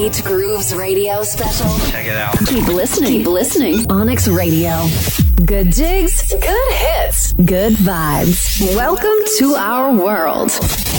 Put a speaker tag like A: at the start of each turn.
A: Great Grooves Radio special.
B: Check it out.
A: Keep listening. Keep listening. Onyx Radio. Good digs, good hits, good vibes. Welcome to our world.